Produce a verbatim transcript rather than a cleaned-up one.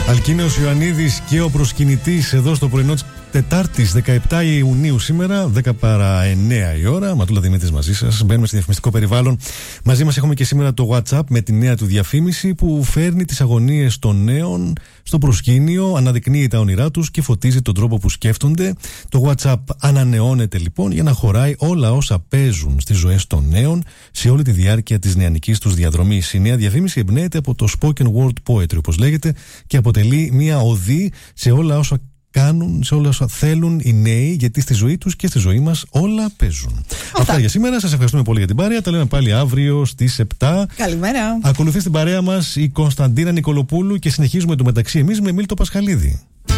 Αλκίνεος Ιωαννίδης και ο προσκυνητής εδώ στο πρωινό της Τετάρτης δεκαεπτά Ιουνίου σήμερα, δέκα παρά εννέα η ώρα. Ματούλα Δημήτρης μαζί σας. Μπαίνουμε στο διαφημιστικό περιβάλλον. Μαζί μας έχουμε και σήμερα το WhatsApp με τη νέα του διαφήμιση που φέρνει τις αγωνίες των νέων στο προσκήνιο, αναδεικνύει τα όνειρά τους και φωτίζει τον τρόπο που σκέφτονται. Το WhatsApp ανανεώνεται λοιπόν για να χωράει όλα όσα παίζουν στις ζωές των νέων σε όλη τη διάρκεια της νεανικής τους διαδρομής. Η νέα διαφήμιση εμπνέεται από το spoken word poetry, όπως λέγεται, και αποτελεί μια οδή σε όλα όσα κάνουν, σε όλα όσα θέλουν οι νέοι, γιατί στη ζωή τους και στη ζωή μας όλα παίζουν. Αυτά, Αυτά για σήμερα. Σας ευχαριστούμε πολύ για την παρέα. Τα λέμε πάλι αύριο στις επτά. Καλημέρα. Ακολουθεί στην παρέα μας η Κωνσταντίνα Νικολοπούλου και συνεχίζουμε το μεταξύ εμείς με Μίλτο Πασχαλίδη.